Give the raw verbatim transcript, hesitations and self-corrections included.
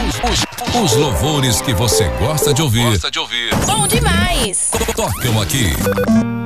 Os, os louvores que você gosta de ouvir. Gosta de ouvir. Bom demais. Tocam aqui.